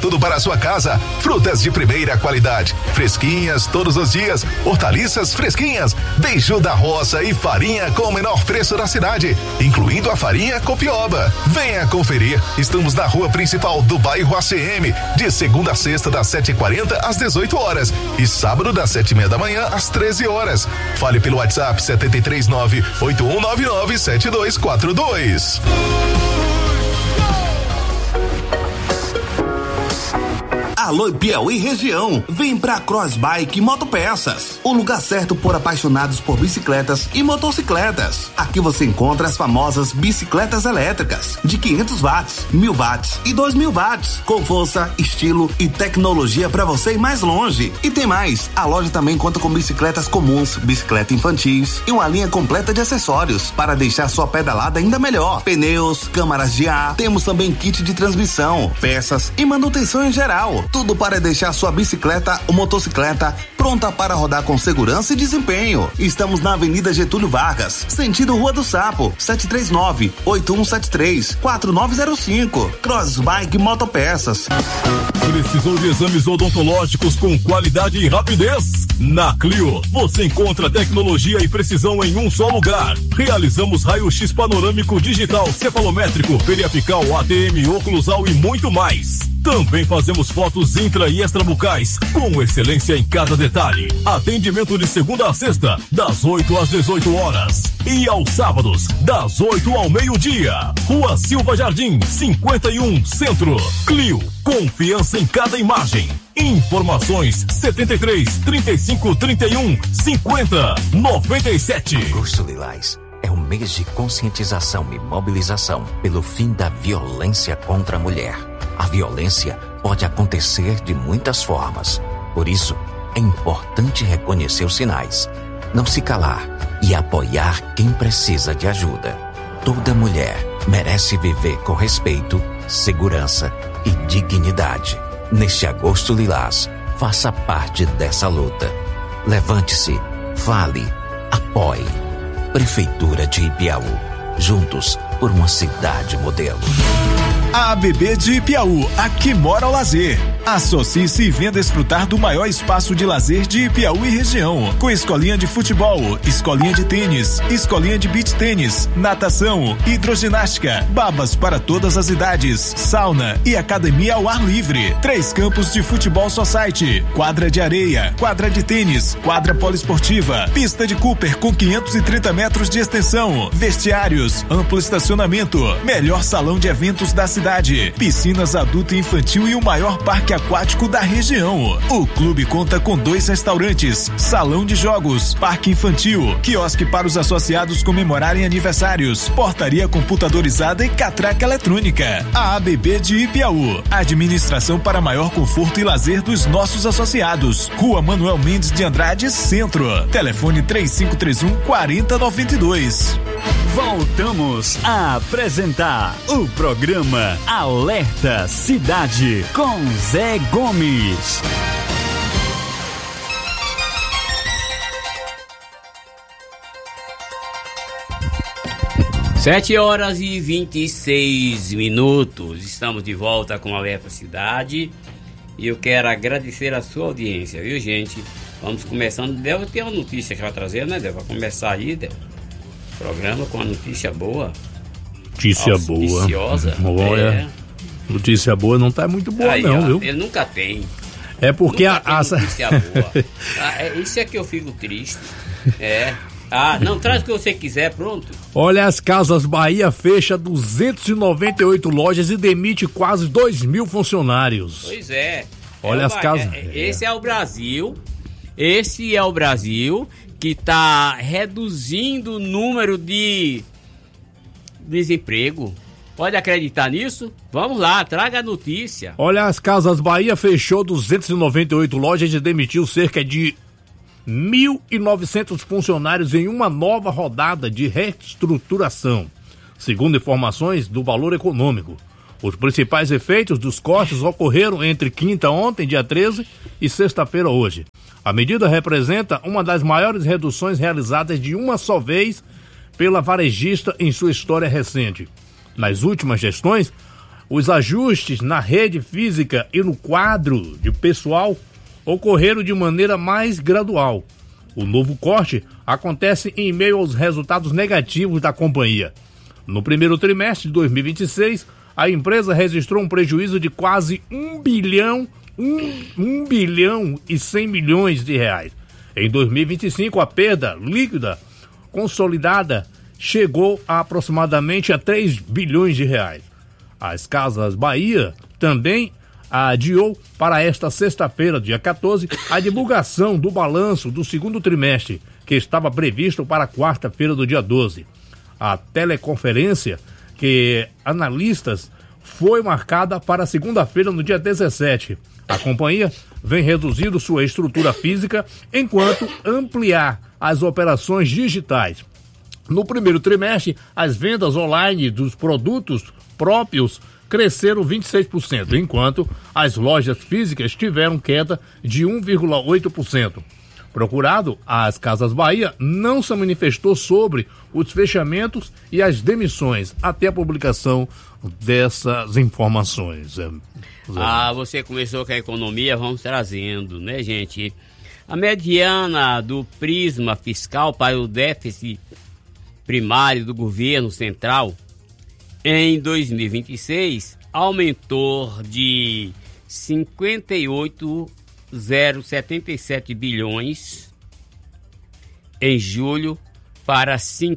tudo para a sua casa. Frutas de primeira qualidade, fresquinhas todos os dias, hortaliças fresquinhas, beiju da roça e farinha com o menor preço da cidade, incluindo a farinha Copioba. Venha conferir. Estamos na rua principal do bairro ACM, de segunda a sexta das 7h40 às 18 horas e sábado das 7h30 da manhã às 13 horas. Fale pelo WhatsApp 739-8199-7242. Alô Piauí região, vem pra Cross Bike Motopeças, o lugar certo por apaixonados por bicicletas e motocicletas. Aqui você encontra as famosas bicicletas elétricas de 500 watts, 1000 watts e 2000 watts, com força, estilo e tecnologia para você ir mais longe. E tem mais, a loja também conta com bicicletas comuns, bicicleta infantis e uma linha completa de acessórios para deixar sua pedalada ainda melhor. Pneus, câmaras de ar, temos também kit de transmissão, peças e manutenção em geral. Tudo para deixar sua bicicleta ou motocicleta pronta para rodar com segurança e desempenho. Estamos na Avenida Getúlio Vargas, sentido Rua do Sapo, 739-8173-4905. Cross Bike Motopeças. Precisou de exames odontológicos com qualidade e rapidez? Na Clio, você encontra tecnologia e precisão em um só lugar. Realizamos raio-x panorâmico digital, cefalométrico, periapical, ATM, oclusal e muito mais. Também fazemos fotos intra e extrabucais, com excelência em cada detalhe. Atendimento de segunda a sexta, das 8 às 18 horas. E aos sábados, das 8 ao meio-dia. Rua Silva Jardim, 51, Centro. Clio, confiança em cada imagem. Informações 73 35 31 50 97. Agosto Lilás é um mês de conscientização e mobilização pelo fim da violência contra a mulher. A violência pode acontecer de muitas formas. Por isso, é importante reconhecer os sinais, não se calar e apoiar quem precisa de ajuda. Toda mulher merece viver com respeito, segurança e dignidade. Neste Agosto Lilás, faça parte dessa luta. Levante-se, fale, apoie. Prefeitura de Ipiaú. Juntos por uma cidade modelo. A ABB de Ipiaú, aqui mora o lazer. Associe-se e venha desfrutar do maior espaço de lazer de Ipiaú e região, com escolinha de futebol, escolinha de tênis, escolinha de beach tênis, natação, hidroginástica, babas para todas as idades, sauna e academia ao ar livre. 3 campos de futebol society, quadra de areia, quadra de tênis, quadra poliesportiva, pista de Cooper com 530 metros de extensão, vestiários, amplo estacionamento, melhor salão de eventos da cidade, piscinas adulto e infantil e o maior parque aquático da região. O clube conta com 2 restaurantes, salão de jogos, parque infantil, quiosque para os associados comemorarem aniversários, portaria computadorizada e catraca eletrônica. A ABB de Ipiaú, administração para maior conforto e lazer dos nossos associados. Rua Manuel Mendes de Andrade, Centro. Telefone 3531-4092. Voltamos a apresentar o programa Alerta Cidade com Zé Gomes. Sete horas e 26 minutos. Estamos de volta com Alerta Cidade. E eu quero agradecer a sua audiência, viu, gente? Vamos começando. Deve ter uma notícia que vai trazer, né, Deve? Vai começar aí, Deve. Programa com uma notícia boa. Notícia boa. Olha, notícia boa não tá muito boa aí, não, viu? Ele nunca tem. É porque notícia boa. Isso é que eu fico triste. Não, traz o que você quiser, pronto. Olha, as Casas Bahia fecha 298 lojas e demite quase 2.000 funcionários. Pois é. Olha as casas. Esse é o Brasil. Esse é o Brasil que está reduzindo o número de desemprego. Pode acreditar nisso? Vamos lá, traga a notícia. Olha, as Casas Bahia fechou 298 lojas e demitiu cerca de 1.900 funcionários em uma nova rodada de reestruturação, segundo informações do Valor Econômico. Os principais efeitos dos cortes ocorreram entre quinta ontem, dia 13, e sexta-feira hoje. A medida representa uma das maiores reduções realizadas de uma só vez pela varejista em sua história recente. Nas últimas gestões, Os ajustes na rede física e no quadro de pessoal ocorreram de maneira mais gradual. O novo corte acontece em meio aos resultados negativos da companhia. No primeiro trimestre de 2026, a empresa registrou um prejuízo de quase 1 bilhão e 100 milhões de reais. Em 2025, a perda líquida consolidada chegou a aproximadamente a 3 bilhões de reais. As Casas Bahia também adiou para esta sexta-feira, dia 14, a divulgação do balanço do segundo trimestre, que estava previsto para quarta-feira do dia 12. A teleconferência que analistas foi marcada para segunda-feira, no dia 17. A companhia vem reduzindo sua estrutura física enquanto ampliar as operações digitais. No primeiro trimestre, as vendas online dos produtos próprios cresceram 26%, enquanto as lojas físicas tiveram queda de 1,8%. Procurado, as Casas Bahia não se manifestou sobre os fechamentos e as demissões até a publicação dessas informações. Você começou com a economia, vamos trazendo, né, gente? A mediana do prisma fiscal para o déficit primário do governo central em 2026 aumentou de 58,077 bilhões em julho para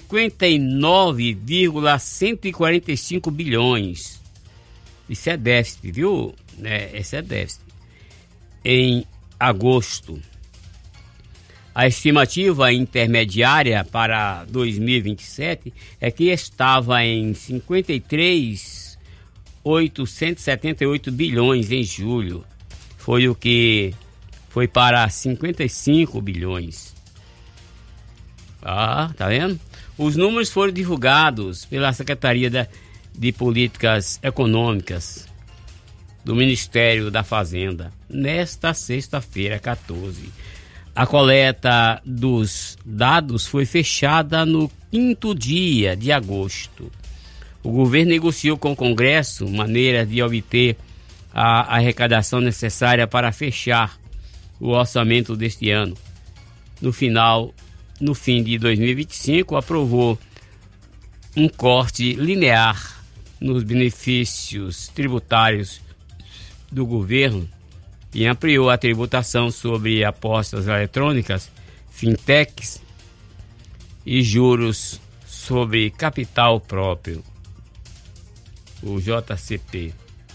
59,145 bilhões. Isso é déficit, viu? Esse é déficit. Em agosto, a estimativa intermediária para 2027 é que estava em 53,878 bilhões em julho. Foi o que foi para 55 bilhões. Tá vendo? Os números foram divulgados pela Secretaria de Políticas Econômicas do Ministério da Fazenda nesta sexta-feira, 14. A coleta dos dados foi fechada no 5º dia de agosto. O governo negociou com o Congresso maneira de obter a arrecadação necessária para fechar o orçamento deste ano. No fim de 2025, aprovou um corte linear nos benefícios tributários do governo e ampliou a tributação sobre apostas eletrônicas, fintechs e juros sobre capital próprio, o JCP.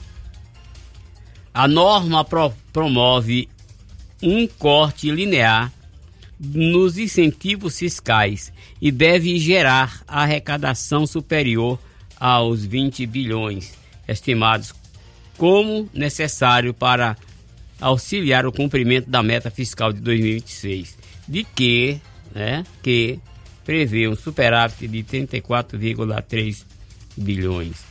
A norma promove um corte linear nos incentivos fiscais e deve gerar arrecadação superior aos 20 bilhões, estimados como necessário para auxiliar o cumprimento da meta fiscal de 2026, que prevê um superávit de 34,3 bilhões.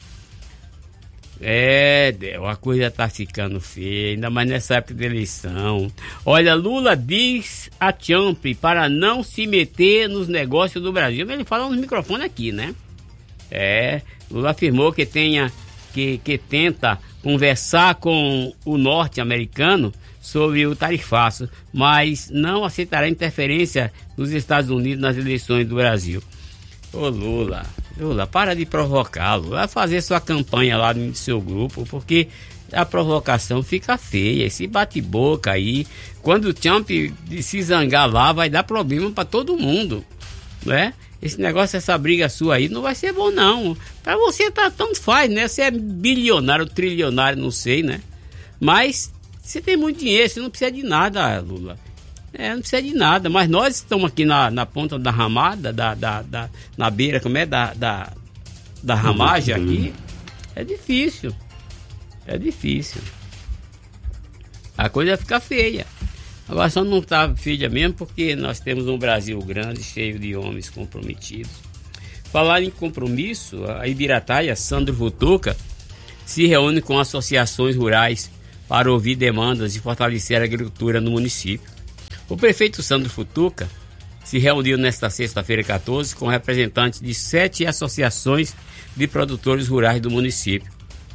A coisa tá ficando feia, ainda mais nessa época de eleição. Olha, Lula diz a Trump para não se meter nos negócios do Brasil. Ele fala nos microfones aqui, né? Lula afirmou que tenta conversar com o norte-americano sobre o tarifaço, mas não aceitará interferência dos Estados Unidos nas eleições do Brasil. Ô Lula, para de provocar, Lula, vai fazer sua campanha lá no seu grupo, porque a provocação fica feia, esse bate-boca aí, quando o Trump se zangar lá, vai dar problema para todo mundo, né? Esse negócio, essa briga sua aí, não vai ser bom não. Pra você tanto faz, né? Você é bilionário, trilionário, não sei, né? Mas você tem muito dinheiro, você não precisa de nada, Lula. Não precisa de nada. Mas nós estamos aqui na ponta da ramada, na beira, da ramagem aqui. É difícil. A coisa fica feia. Agora só não está feia mesmo porque nós temos um Brasil grande, cheio de homens comprometidos. Falar em compromisso, a Ibirataia, Sandro Futuca, se reúne com associações rurais para ouvir demandas e fortalecer a agricultura no município. O prefeito Sandro Futuca se reuniu nesta sexta-feira 14 com representantes de 7 associações de produtores rurais do município.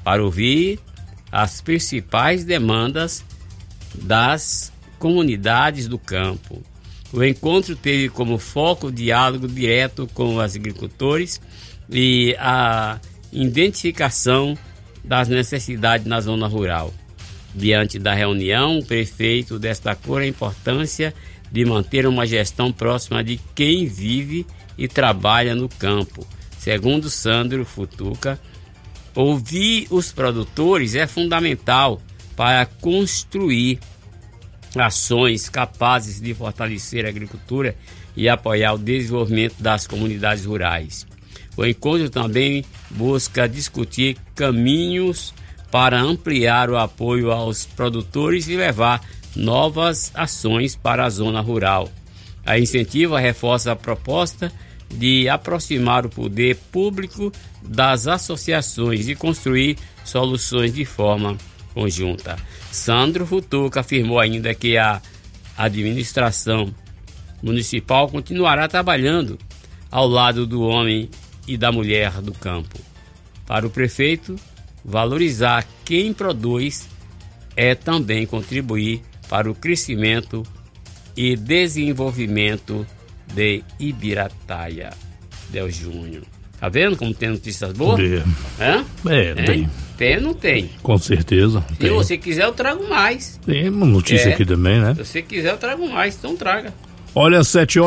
para ouvir as principais demandas das comunidades do campo. O encontro teve como foco o diálogo direto com os agricultores e a identificação das necessidades na zona rural. Diante da reunião, o prefeito destacou a importância de manter uma gestão próxima de quem vive e trabalha no campo. Segundo Sandro Futuca, ouvir os produtores é fundamental para construir ações capazes de fortalecer a agricultura e apoiar o desenvolvimento das comunidades rurais. O encontro também busca discutir caminhos para ampliar o apoio aos produtores e levar novas ações para a zona rural. A iniciativa reforça a proposta de aproximar o poder público das associações e construir soluções de forma conjunta. Sandro Futuca afirmou ainda que a administração municipal continuará trabalhando ao lado do homem e da mulher do campo. Para o prefeito, valorizar quem produz é também contribuir para o crescimento e desenvolvimento de Ibirataia. Del Júnior. Tá vendo como tem notícias boas? Tem. Tem ou não tem? Com certeza. Se você quiser, eu trago mais. Tem uma notícia aqui também, né? Se você quiser, eu trago mais, então traga. Olha,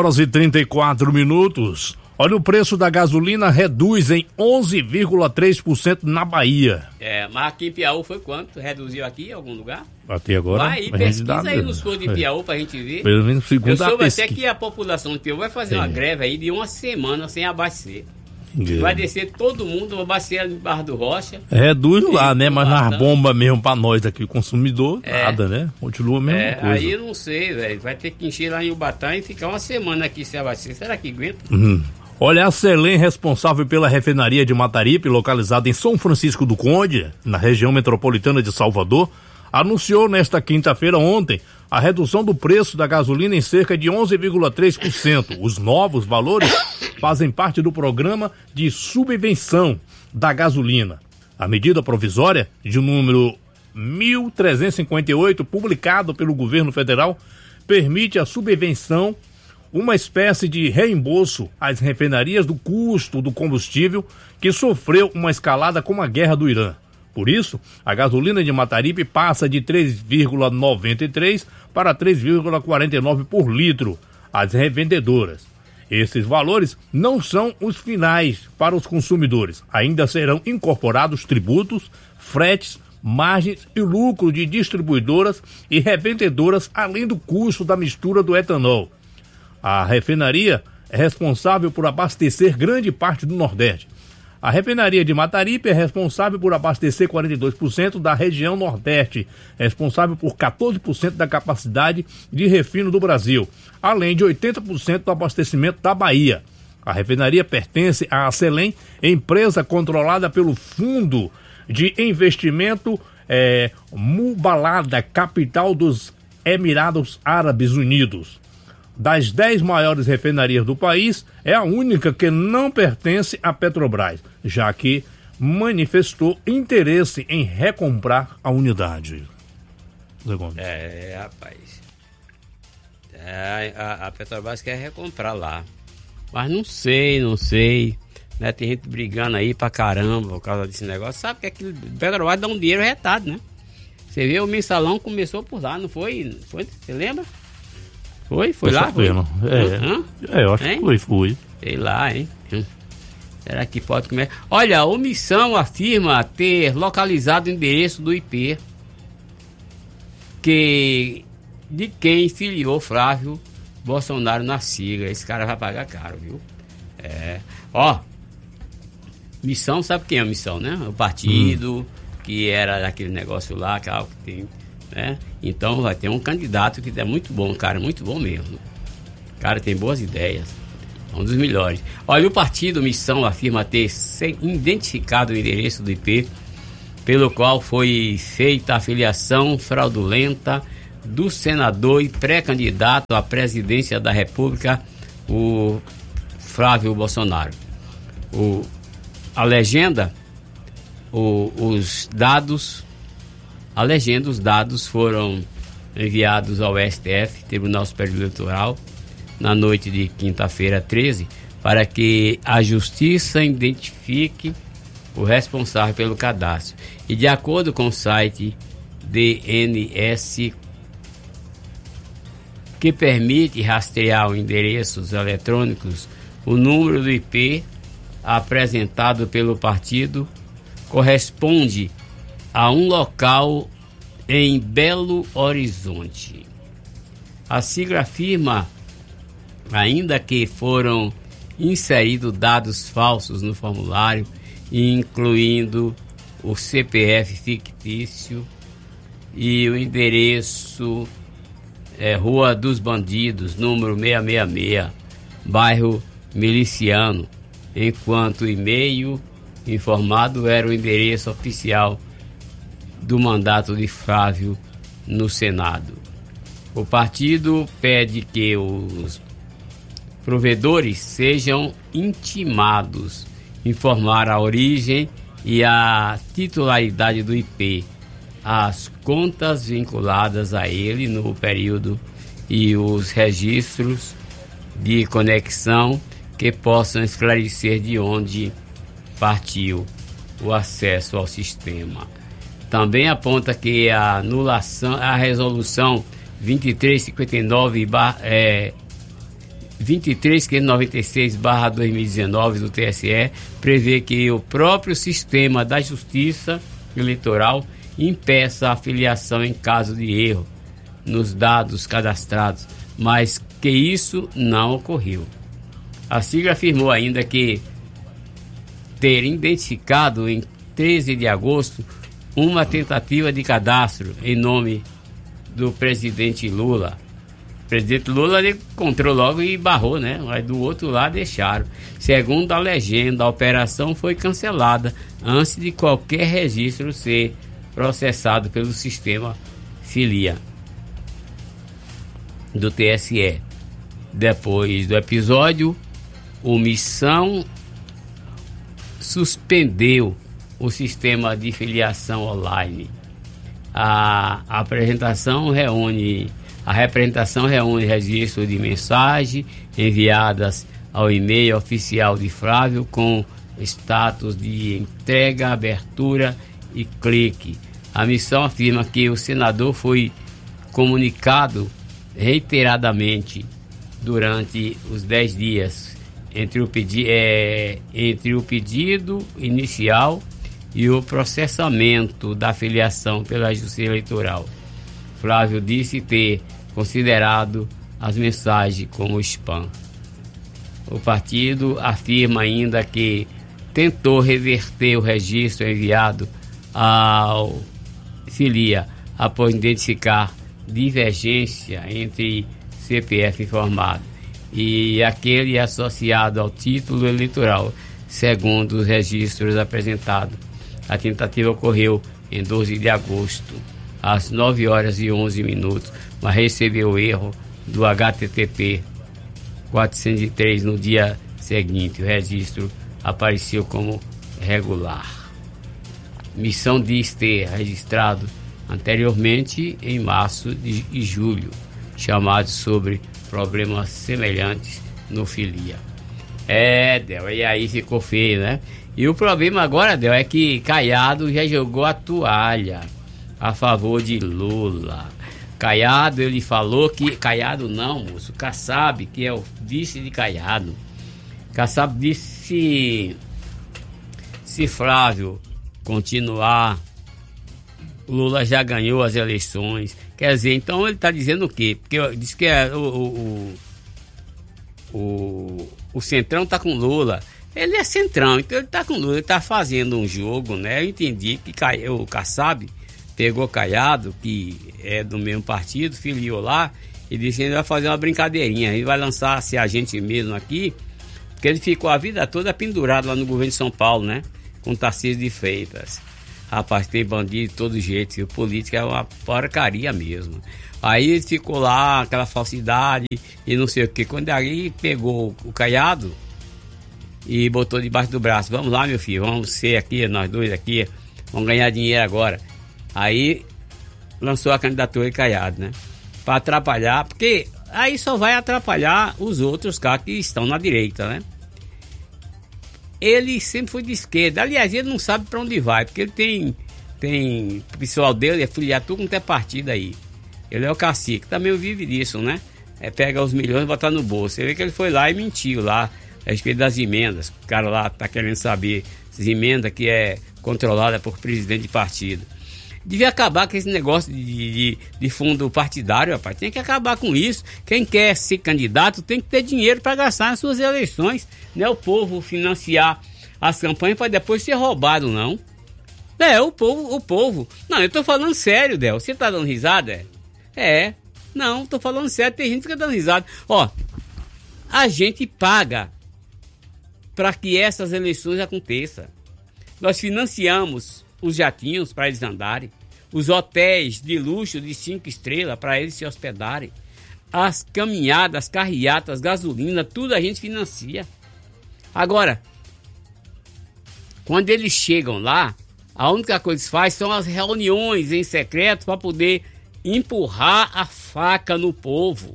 7h34. Olha, o preço da gasolina reduz em 11,3% na Bahia. Mas aqui em Piauí foi quanto? Reduziu aqui em algum lugar? Até agora. Vai aí, pesquisa aí nos postos de Piauí pra gente ver. Pelo menos segundo eu soube até que a população de Piauí vai fazer uma greve aí de uma semana sem abastecer. Vai descer todo mundo, vai abastecer ali embaixo do Rocha. Reduz lá, né? Mas nas bombas mesmo pra nós aqui, consumidor, nada, né? Continua a mesma coisa. Aí eu não sei, velho. Vai ter que encher lá em Ubatã e ficar uma semana aqui sem abastecer. Será que aguenta? Olha, a Selem, responsável pela refinaria de Mataripe, localizada em São Francisco do Conde, na região metropolitana de Salvador, anunciou nesta quinta-feira, ontem, a redução do preço da gasolina em cerca de 11,3%. Os novos valores fazem parte do programa de subvenção da gasolina. A medida provisória, de número 1358, publicado pelo governo federal, permite a subvenção, uma espécie de reembolso às refinarias do custo do combustível que sofreu uma escalada com a guerra do Irã. Por isso, a gasolina de Mataripe passa de 3,93 para 3,49 por litro às revendedoras. Esses valores não são os finais para os consumidores. Ainda serão incorporados tributos, fretes, margens e lucro de distribuidoras e revendedoras, além do custo da mistura do etanol. A refinaria é responsável por abastecer grande parte do Nordeste. A refinaria de Mataripe é responsável por abastecer 42% da região Nordeste, responsável por 14% da capacidade de refino do Brasil, além de 80% do abastecimento da Bahia. A refinaria pertence à Selem, empresa controlada pelo Fundo de Investimento Mubalada, capital dos Emirados Árabes Unidos. Das 10 maiores refinarias do país, é a única que não pertence à Petrobras, já que manifestou interesse em recomprar a unidade. Zé Gomes. Rapaz. A Petrobras quer recomprar lá. Mas não sei. Né? Tem gente brigando aí pra caramba por causa desse negócio. Sabe que aquilo Petrobras dá um dinheiro retado, né? Você vê, o mensalão começou por lá, não foi? Você lembra? Foi lá? Foi? Eu acho que foi. Sei lá, hein? Será que pode comer? Olha, a omissão afirma ter localizado o endereço do IP de quem filiou Flávio Bolsonaro na sigla. Esse cara vai pagar caro, viu? Missão, sabe quem é a Missão, né? O partido que era daquele negócio lá, que tem... né? Então vai ter um candidato que é muito bom, cara, muito bom mesmo. O cara tem boas ideias, é um dos melhores. Olha, o partido Missão afirma ter identificado o endereço do IP pelo qual foi feita a filiação fraudulenta do senador e pré-candidato à presidência da República, o Flávio Bolsonaro. A legenda os dados, a legenda, os dados foram enviados ao STF, Tribunal Superior Eleitoral, na noite de quinta-feira 13, para que a Justiça identifique o responsável pelo cadastro. E de acordo com o site DNS, que permite rastrear os endereços eletrônicos, o número do IP apresentado pelo partido corresponde a um local em Belo Horizonte. A sigla afirma ainda que foram inseridos dados falsos no formulário, incluindo o CPF fictício e o endereço Rua dos Bandidos, número 666, bairro Miliciano, enquanto o e-mail informado era o endereço oficial do mandato de Flávio no Senado. O partido pede que os provedores sejam intimados informar a origem e a titularidade do IP, as contas vinculadas a ele no período e os registros de conexão que possam esclarecer de onde partiu o acesso ao sistema. Também aponta que a anulação, a resolução 23.596/2019 do TSE prevê que o próprio sistema da Justiça Eleitoral impeça a filiação em caso de erro nos dados cadastrados, mas que isso não ocorreu. A sigla afirmou ainda que ter identificado em 13 de agosto uma tentativa de cadastro em nome do presidente Lula. O presidente Lula ele encontrou logo e barrou, né? Mas do outro lado deixaram. Segundo a legenda, a operação foi cancelada antes de qualquer registro ser processado pelo sistema Filia do TSE. Depois do episódio, o Missão suspendeu o sistema de filiação online. A representação reúne registro de mensagem enviadas ao e-mail oficial de Flávio com status de entrega, abertura e clique. A missão afirma que o senador foi comunicado reiteradamente durante os 10 dias entre o pedido inicial e o processamento da filiação pela Justiça Eleitoral. Flávio disse ter considerado as mensagens como spam. O partido afirma ainda que tentou reverter o registro enviado ao Filia após identificar divergência entre CPF informado e aquele associado ao título eleitoral, segundo os registros apresentados. A tentativa ocorreu em 12 de agosto, às 9h11, mas recebeu erro do HTTP 403 no dia seguinte. O registro apareceu como regular. Missão diz ter registrado anteriormente em março e julho, chamado sobre problemas semelhantes no Filia. Del, e aí ficou feio, né? E o problema agora, Del, é que Caiado já jogou a toalha a favor de Lula. Caiado, ele falou que... Caiado não, moço. Kassab, que é o vice de Caiado. Kassab disse se Flávio continuar, Lula já ganhou as eleições. Quer dizer, então ele está dizendo o quê? Porque diz que o Centrão está com Lula. Ele é Centrão, então ele está com Lula. Ele está fazendo um jogo, né? Eu entendi que o Kassab pegou Caiado, que é do mesmo partido, filiou lá, e disse que ele vai fazer uma brincadeirinha. Ele vai lançar-se a gente mesmo aqui, porque ele ficou a vida toda pendurado lá no governo de São Paulo, né? Com Tarcísio de Freitas. Rapaz, tem bandido de todo jeito, e o político é uma porcaria mesmo. Aí ele ficou lá, aquela falsidade e não sei o que. Quando aí pegou o Caiado, e botou debaixo do braço. Vamos lá, meu filho, vamos ser aqui, nós dois aqui, vamos ganhar dinheiro agora. Aí lançou a candidatura de Caiado, né? Para atrapalhar, porque aí só vai atrapalhar os outros caras que estão na direita, né? Ele sempre foi de esquerda. Aliás, ele não sabe para onde vai, porque ele tem o pessoal dele é filiado tudo quanto é partido aí. Ele é o cacique, também vive disso, né? Pega os milhões e botar no bolso. Você vê que ele foi lá e mentiu lá a respeito das emendas. O cara lá tá querendo saber essas emendas que é controlada por presidente de partido. Devia acabar com esse negócio de fundo partidário, rapaz. Tem que acabar com isso. Quem quer ser candidato tem que ter dinheiro para gastar nas suas eleições. Não é o povo financiar as campanhas para depois ser roubado, não. O povo. Não, eu tô falando sério, Del. Você tá dando risada? Não, tô falando sério. Tem gente que tá dando risada. Ó, a gente paga para que essas eleições aconteçam. Nós financiamos os jatinhos para eles andarem, os hotéis de luxo de 5 estrelas para eles se hospedarem, as caminhadas, carreatas, gasolina, tudo a gente financia. Agora, quando eles chegam lá, a única coisa que eles fazem são as reuniões em secreto para poder empurrar a faca no povo.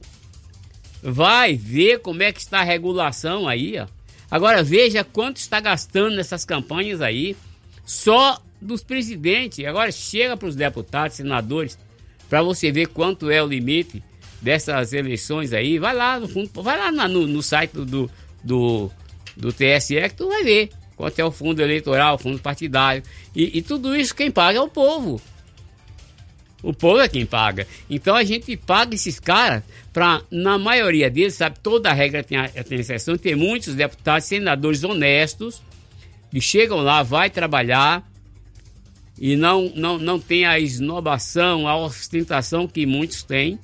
Vai ver como é que está a regulação aí, ó. Agora veja quanto está gastando nessas campanhas aí, só dos presidentes. Agora chega para os deputados, senadores, para você ver quanto é o limite dessas eleições aí. Vai lá no fundo, vai lá no site do TSE que tu vai ver quanto é o fundo eleitoral, o fundo partidário. E tudo isso quem paga é o povo. O povo é quem paga. Então a gente paga esses caras para, na maioria deles, sabe, toda a regra tem exceção, tem muitos deputados, senadores honestos que chegam lá, vai trabalhar e não tem a esnobação, a ostentação que muitos têm.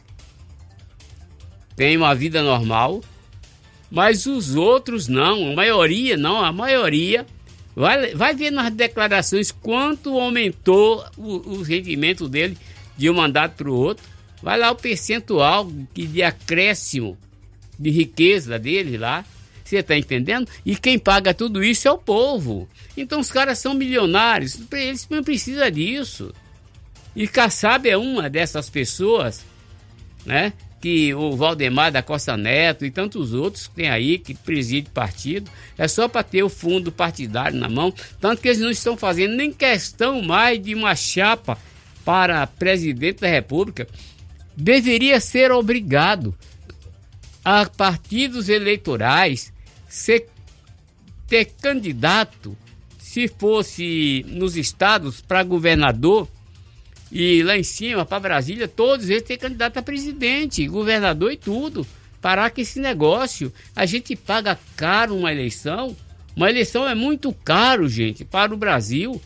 Tem uma vida normal, mas os outros não, a maioria vai ver nas declarações quanto aumentou o rendimento dele de um mandato para o outro. Vai lá o percentual de acréscimo de riqueza dele lá. Você está entendendo? E quem paga tudo isso é o povo. Então os caras são milionários, eles não precisam disso. E Kassab é uma dessas pessoas, né? Que o Valdemar da Costa Neto e tantos outros que tem aí, que preside partido, é só para ter o fundo partidário na mão. Tanto que eles não estão fazendo nem questão mais de uma chapa para presidente da República. Deveria ser obrigado a partidos eleitorais ter candidato, se fosse nos estados, para governador, e lá em cima, para Brasília, todos eles têm candidato a presidente, governador e tudo. Parar com esse negócio. A gente paga caro uma eleição. Uma eleição é muito caro, gente, para o Brasil.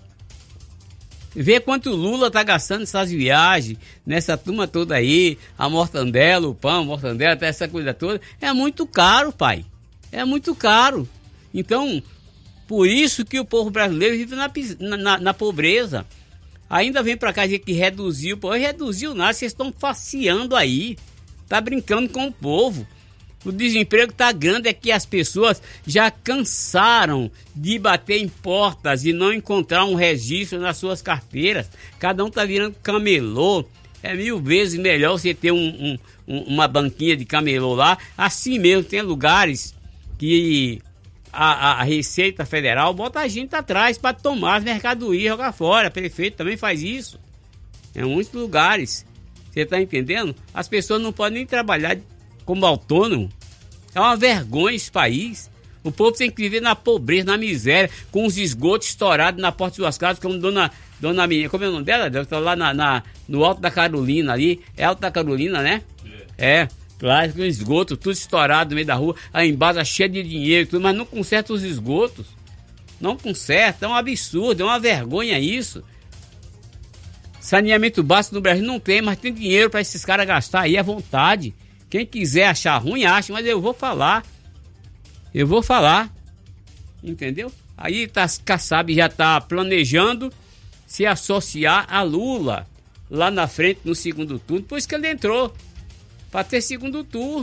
Vê quanto o Lula tá gastando nessas viagens, nessa turma toda aí, a mortandela, o pão, a mortandela, até essa coisa toda. É muito caro, pai. É muito caro. Então, por isso que o povo brasileiro vive na pobreza. Ainda vem pra cá dizer que reduziu. Pô, reduziu nada, vocês estão faceando aí. Tá brincando com o povo. O desemprego tá grande, é que as pessoas já cansaram de bater em portas e não encontrar um registro nas suas carteiras. Cada um tá virando camelô. É 1000 vezes melhor você ter uma banquinha de camelô lá. Assim mesmo, tem lugares que a Receita Federal bota a gente atrás para tomar as mercadorias e jogar fora. O prefeito também faz isso. Em muitos lugares. Você tá entendendo? As pessoas não podem nem trabalhar como autônomo. É uma vergonha esse país. O povo tem que viver na pobreza, na miséria, com os esgotos estourados na porta de suas casas, como dona Menina. Como é o nome dela? Deve estar lá no Alto da Carolina ali. É Alto da Carolina, né? É. Lá com esgoto, tudo estourado no meio da rua. A embasa cheia de dinheiro e tudo, mas não conserta os esgotos. Não conserta. É um absurdo, é uma vergonha isso. Saneamento básico no Brasil não tem, mas tem dinheiro para esses caras gastar aí à vontade. Quem quiser achar ruim, acha, mas eu vou falar. Entendeu? Aí Kassab já está planejando se associar a Lula lá na frente no segundo turno. Por isso que ele entrou. Para ter segundo turno.